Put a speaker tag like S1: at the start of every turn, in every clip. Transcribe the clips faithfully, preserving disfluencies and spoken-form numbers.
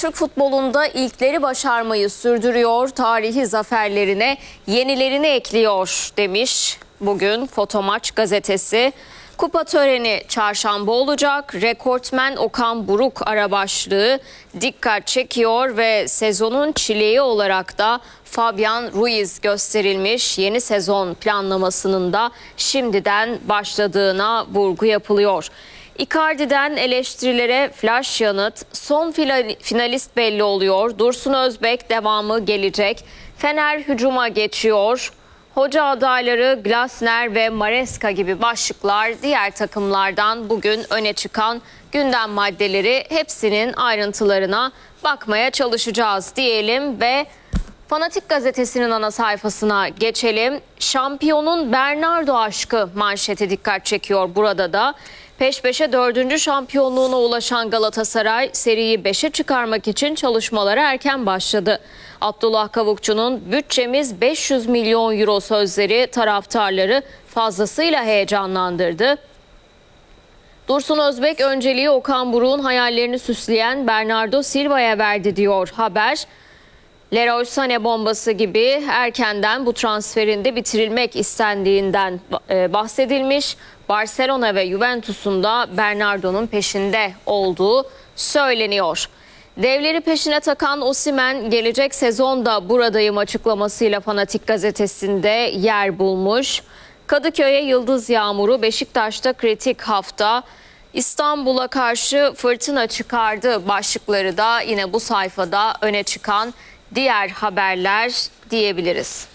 S1: Türk futbolunda ilkleri başarmayı sürdürüyor, tarihi zaferlerine yenilerini ekliyor demiş bugün Fotomaç gazetesi. Kupa töreni çarşamba olacak. Rekortmen Okan Buruk arabaşlığı dikkat çekiyor ve sezonun çileği olarak da Fabian Ruiz gösterilmiş. Yeni sezon planlamasının da şimdiden başladığına vurgu yapılıyor. Icardi'den eleştirilere flash yanıt, son finalist belli oluyor. Dursun Özbek devamı gelecek. Fener hücuma geçiyor. Hoca adayları Glasner ve Maresca gibi başlıklar diğer takımlardan bugün öne çıkan gündem maddeleri, hepsinin ayrıntılarına bakmaya çalışacağız diyelim ve Fanatik gazetesinin ana sayfasına geçelim. Şampiyonun Bernardo aşkı manşeti dikkat çekiyor burada da. Peş peşe dördüncü şampiyonluğuna ulaşan Galatasaray seriyi beşe çıkarmak için çalışmalara erken başladı. Abdullah Kavukçu'nun bütçemiz beş yüz milyon euro sözleri taraftarları fazlasıyla heyecanlandırdı. Dursun Özbek önceliği Okan Buruk'un hayallerini süsleyen Bernardo Silva'ya verdi diyor haber. Leroy Sané bombası gibi erkenden bu transferin de bitirilmek istendiğinden bahsedilmiş. Barcelona ve Juventus'un da Bernardo'nun peşinde olduğu söyleniyor. Devleri peşine takan Osimhen gelecek sezonda buradayım açıklamasıyla Fanatik gazetesinde yer bulmuş. Kadıköy'e yıldız yağmuru, Beşiktaş'ta kritik hafta, İstanbul'a karşı fırtına çıkardı başlıkları da yine bu sayfada öne çıkan diğer haberler diyebiliriz.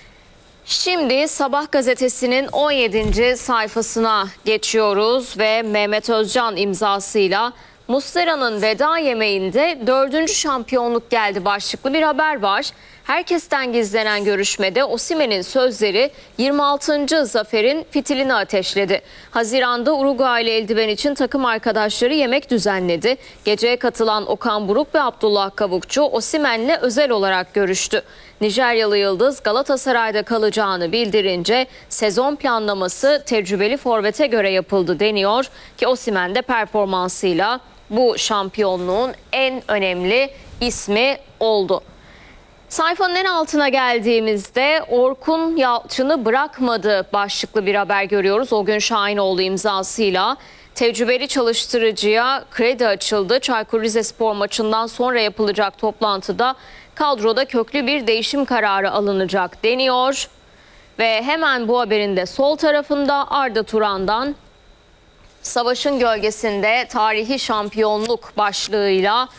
S1: Şimdi Sabah gazetesinin on yedinci sayfasına geçiyoruz ve Mehmet Özcan imzasıyla Muslera'nın veda yemeğinde dördüncü şampiyonluk geldi başlıklı bir haber var. Herkesten gizlenen görüşmede Osimhen'in sözleri yirmi altıncı zaferin fitilini ateşledi. Haziran'da Uruguaylı eldiven için takım arkadaşları yemek düzenledi. Geceye katılan Okan Buruk ve Abdullah Kavukçu Osimhen'le özel olarak görüştü. Nijeryalı yıldız Galatasaray'da kalacağını bildirince sezon planlaması tecrübeli forvete göre yapıldı deniyor ki Osimhen de performansıyla bu şampiyonluğun en önemli ismi oldu. Sayfanın en altına geldiğimizde Orkun Yalçın'ı bırakmadı başlıklı bir haber görüyoruz. O gün Şahinoğlu imzasıyla tecrübeli çalıştırıcıya kredi açıldı. Çaykur Rizespor maçından sonra yapılacak toplantıda kadroda köklü bir değişim kararı alınacak deniyor. Ve hemen bu haberin de sol tarafında Arda Turan'dan savaşın gölgesinde tarihi şampiyonluk başlığıyla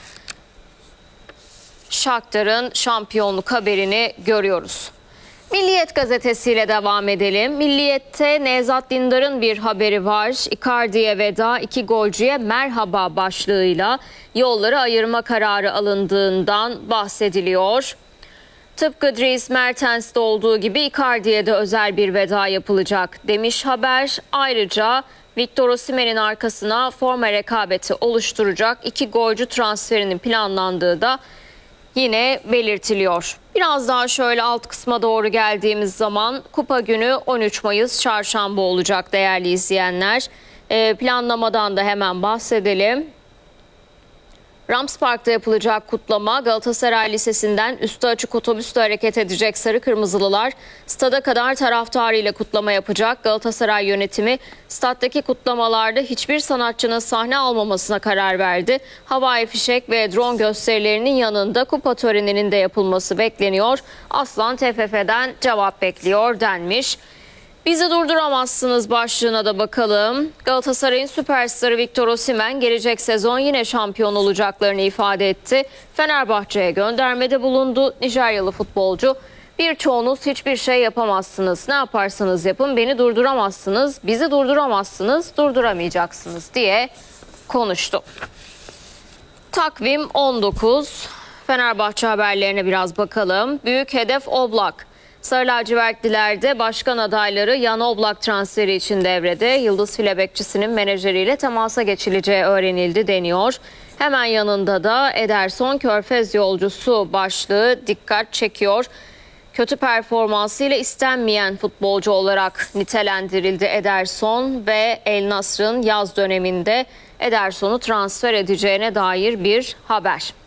S1: Shakhtar'ın şampiyonluk haberini görüyoruz. Milliyet gazetesiyle devam edelim. Milliyet'te Nevzat Dindar'ın bir haberi var. Icardi'ye veda, iki golcüye merhaba başlığıyla yolları ayırma kararı alındığından bahsediliyor. Tıpkı Dries Mertens'te olduğu gibi Icardi'ye de özel bir veda yapılacak demiş haber. Ayrıca Victor Osimhen'in arkasına forma rekabeti oluşturacak iki golcü transferinin planlandığı da yine belirtiliyor. Biraz daha şöyle alt kısma doğru geldiğimiz zaman kupa günü on üç Mayıs çarşamba olacak değerli izleyenler. E, planlamadan da hemen bahsedelim. Rams Park'ta yapılacak kutlama, Galatasaray Lisesi'nden üstü açık otobüsle hareket edecek Sarı Kırmızılılar stada kadar taraftarıyla kutlama yapacak. Galatasaray yönetimi stattaki kutlamalarda hiçbir sanatçının sahne almamasına karar verdi. Havai fişek ve drone gösterilerinin yanında kupa töreninin de yapılması bekleniyor. Aslan T F F'den cevap bekliyor denmiş. Bizi durduramazsınız başlığına da bakalım. Galatasaray'ın süperstarı Victor Osimhen gelecek sezon yine şampiyon olacaklarını ifade etti. Fenerbahçe'ye göndermede bulundu. Nijeryalı futbolcu, birçoğunuz hiçbir şey yapamazsınız. Ne yaparsanız yapın beni durduramazsınız, bizi durduramazsınız, durduramayacaksınız diye konuştu. Takvim on dokuz. Fenerbahçe haberlerine biraz bakalım. Büyük hedef Oblak. Sarı lacivertlilerde başkan adayları Jan Oblak transferi için devrede. Yıldız file bekçisinin menajeriyle temasa geçileceği öğrenildi deniyor. Hemen yanında da Ederson Körfez yolcusu başlığı dikkat çekiyor. Kötü performansıyla istenmeyen futbolcu olarak nitelendirildi Ederson ve El Nasr'ın yaz döneminde Ederson'u transfer edeceğine dair bir haber.